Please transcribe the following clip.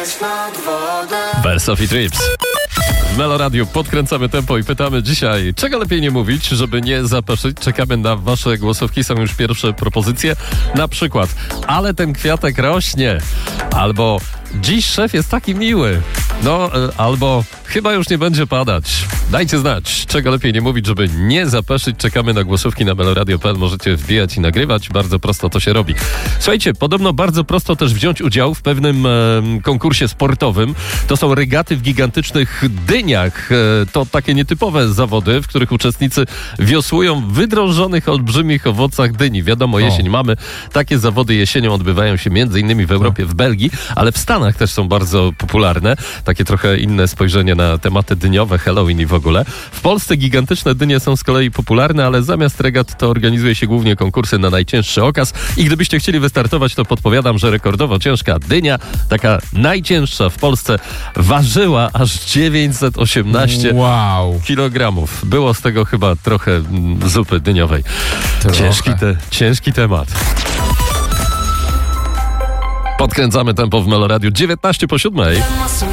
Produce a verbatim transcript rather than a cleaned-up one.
wejść nad wodę. Versofi Trips. W Meloradiu podkręcamy tempo i pytamy dzisiaj, czego lepiej nie mówić, żeby nie zapeszyć. Czekamy na wasze głosówki, są już pierwsze propozycje. Na przykład, ale ten kwiatek rośnie. Albo dziś szef jest taki miły. No, albo chyba już nie będzie padać. Dajcie znać, czego lepiej nie mówić, żeby nie zapeszyć. Czekamy na głosówki na meloradio kropka p l. Możecie wbijać i nagrywać. Bardzo prosto to się robi. Słuchajcie, podobno bardzo prosto też wziąć udział w pewnym e, konkursie sportowym. To są regaty w gigantycznych dyniach. E, to takie nietypowe zawody, w których uczestnicy wiosłują w wydrążonych, olbrzymich owocach dyni. Wiadomo, jesień mamy. Takie zawody jesienią odbywają się między innymi w Europie, w Belgii, ale w Stanach też są bardzo popularne. Takie trochę inne spojrzenie na tematy dyniowe, Halloween i w ogóle. W Polsce gigantyczne dynie są z kolei popularne, ale zamiast regat to organizuje się głównie konkursy na najcięższy okaz. I gdybyście chcieli wystartować, to podpowiadam, że rekordowo ciężka dynia, taka najcięższa w Polsce, ważyła aż dziewięćset osiemnaście wow. kilogramów. Było z tego chyba trochę mm, zupy dyniowej. Trochę. Ciężki, te, ciężki temat. Podkręcamy tempo w Meloradiu. dziewiętnaście po siódmej.